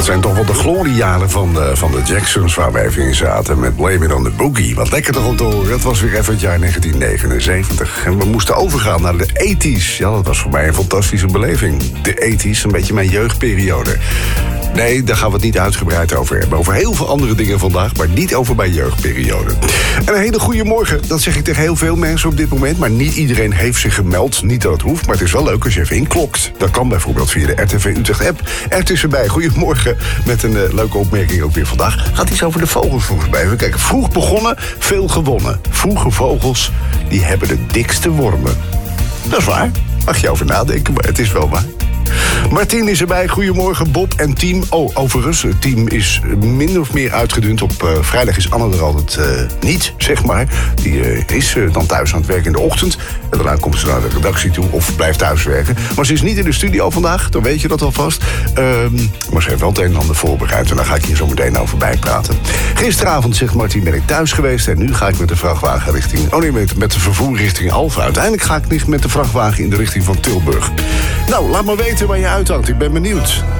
zijn toch wel de gloriejaren van de Jacksons waar we even in zaten met Blame It on the Boogie. Wat lekker toch om te horen. Het was weer even het jaar 1979. En we moesten overgaan naar de 80's. Ja, dat was voor mij een fantastische beleving. De 80's, een beetje mijn jeugdperiode. Nee, daar gaan we het niet uitgebreid over hebben. Over heel veel andere dingen vandaag, maar niet over mijn jeugdperiode. En een hele goede morgen, dat zeg ik tegen heel veel mensen op dit moment. Maar niet iedereen heeft zich gemeld. Niet dat het hoeft, maar het is wel leuk als je even inklokt. Dat kan bijvoorbeeld via de RTV Utrecht-app. Er is erbij. Goedemorgen met een leuke opmerking ook weer vandaag. Gaat iets over de vogels volgens mij. Even kijken. Vroeg begonnen, veel gewonnen. Vroege vogels, die hebben de dikste wormen. Dat is waar. Mag je over nadenken, maar het is wel waar. Martien is erbij. Goedemorgen, Bob en team. Oh, overigens, het team is min of meer uitgedund. Op vrijdag is Anne er altijd niet, zeg maar. Die is dan thuis aan het werk in de ochtend. En daarna komt ze naar de redactie toe of blijft thuis werken. Maar ze is niet in de studio vandaag, dan weet je dat alvast. Maar ze heeft wel het een en ander voorbereid. En daar ga ik hier zo meteen over bijpraten. Gisteravond, zegt Martien, ben ik thuis geweest. En nu ga ik met de vrachtwagen richting... Oh nee, met de vervoer richting Alphen. Uiteindelijk ga ik met de vrachtwagen in de richting van Tilburg. Nou, laat maar weten waar je uithangt. Ik ben benieuwd.